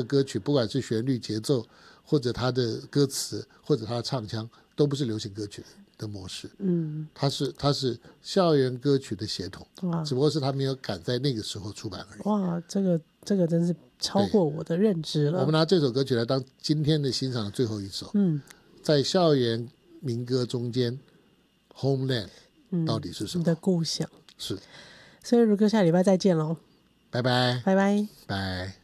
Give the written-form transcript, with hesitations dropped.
歌曲，不管是旋律节奏或者它的歌词或者它的唱腔，都不是流行歌曲的模式。它是校园歌曲的血统，只不过是它没有赶在那个时候出版而已。 哇，这个真是超过我的认知了。 我们拿这首歌曲来当今天的欣赏的最后一首。在校园民歌中间 Homeland 到底是什么？ 你的故乡。 是。 所以如哥下礼拜再见喽。 拜拜。 拜拜。 拜。